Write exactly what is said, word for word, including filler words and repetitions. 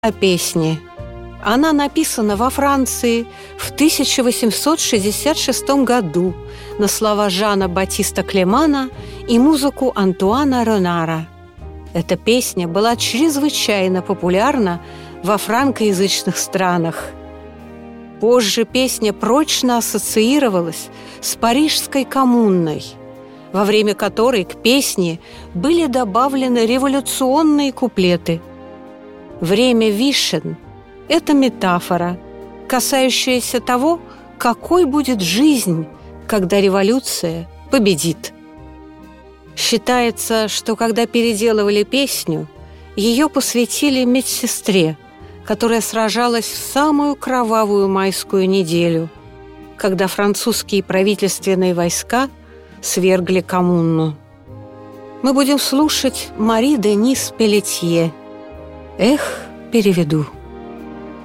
о песне. Она написана во Франции в тысяча восемьсот шестьдесят шестом году на слова Жана Батиста Клемана и музыку Антуана Ренара. Эта песня была чрезвычайно популярна во франкоязычных странах. Позже песня прочно ассоциировалась с Парижской коммуной, во время которой к песне были добавлены революционные куплеты. Время вишен – это метафора, касающаяся того, какой будет жизнь, когда революция победит. Считается, что когда переделывали песню, ее посвятили медсестре, которая сражалась в самую кровавую майскую неделю, когда французские правительственные войска свергли коммуну. Мы будем слушать Мари Денис Пелетье. Эх, переведу.